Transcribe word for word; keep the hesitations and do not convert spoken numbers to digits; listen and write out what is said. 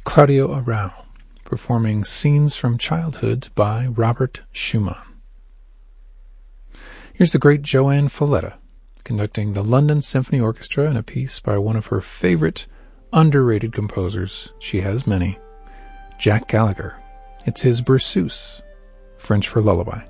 Claudio Arrau, performing Scenes from Childhood by Robert Schumann. Here's the great Joan Falletta, conducting the London Symphony Orchestra in a piece by one of her favorite, underrated composers. She has many. Jack Gallagher. It's his Berceuse, French for lullaby.